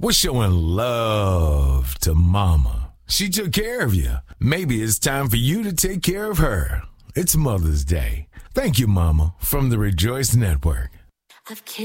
We're showing love to Mama. She took care of you. Maybe it's time for you to take care of her. It's Mother's Day. Thank you, Mama, from the Rejoice Network.